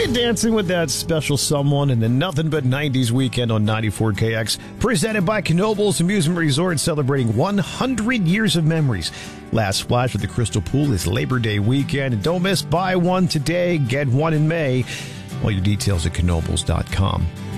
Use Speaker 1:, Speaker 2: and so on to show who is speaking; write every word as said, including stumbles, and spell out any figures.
Speaker 1: you dancing with that special someone in the Nothing But nineties weekend on ninety-four K X? Presented by Knoebels Amusement Resort, celebrating one hundred years of memories. Last splash at the Crystal Pool is Labor Day weekend. And don't miss, buy one today, get one in May. All your details at knoebels dot com.